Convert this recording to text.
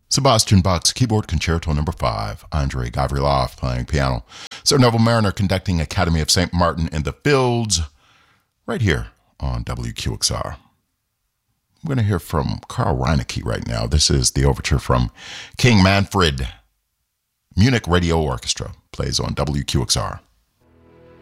Sebastian Bach's Keyboard Concerto No. 5, Andrei Gavrilov playing piano, Sir Neville Mariner conducting Academy of St. Martin in the Fields, right here on WQXR. I'm going to hear from Carl Reinecke right now. This is the overture from King Manfred. Munich Radio Orchestra plays on WQXR.